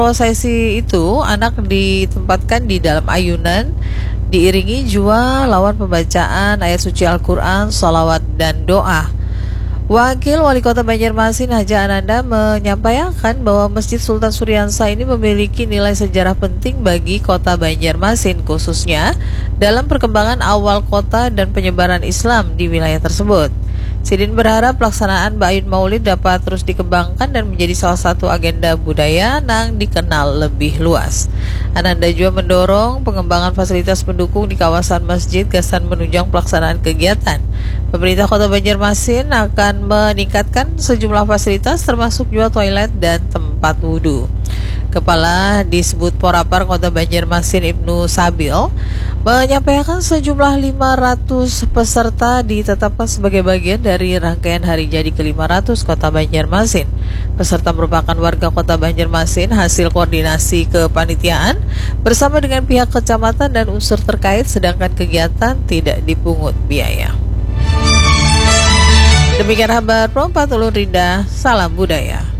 Prosesi itu anak ditempatkan di dalam ayunan, diiringi jua lawan pembacaan ayat suci Al-Quran, sholawat dan doa. Wakil Wali Kota Banjarmasin Haja Ananda menyampaikan bahwa Masjid Sultan Suryansa ini memiliki nilai sejarah penting bagi Kota Banjarmasin, khususnya dalam perkembangan awal kota dan penyebaran Islam di wilayah tersebut. Sidin berharap pelaksanaan Ba'id Maulid dapat terus dikembangkan dan menjadi salah satu agenda budaya yang dikenal lebih luas. Ananda juga mendorong pengembangan fasilitas pendukung di kawasan masjid gasan menunjang pelaksanaan kegiatan. Pemerintah Kota Banjarmasin akan meningkatkan sejumlah fasilitas termasuk juga toilet dan tempat wudhu. Kepala Disbud Porapar Kota Banjarmasin Ibnu Sabil menyampaikan sejumlah 500 peserta ditetapkan sebagai bagian dari rangkaian hari jadi ke-500 Kota Banjarmasin. Peserta merupakan warga Kota Banjarmasin hasil koordinasi kepanitiaan bersama dengan pihak kecamatan dan unsur terkait, sedangkan kegiatan tidak dipungut biaya. Demikian kabar Pro 4 Ulun Rinda, salam budaya.